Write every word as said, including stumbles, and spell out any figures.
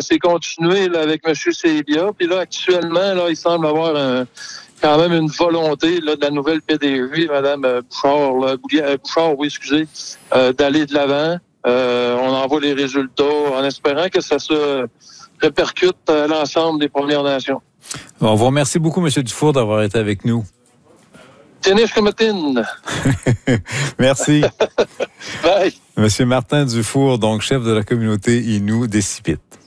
c'est continué là, avec M. Sébia. Puis là, actuellement, là, il semble avoir un, quand même une volonté là, de la nouvelle P D G, Mme Bouchard, là, Bouchard, oui, excusez, euh, d'aller de l'avant. Euh, on envoie les résultats en espérant que ça se répercute à l'ensemble des Premières Nations. Bon, on vous remercie beaucoup, M. Dufour, d'avoir été avec nous. Tennis Comatine. Merci. Bye. Monsieur Martin Dufour, donc chef de la communauté Innu d'Escipit.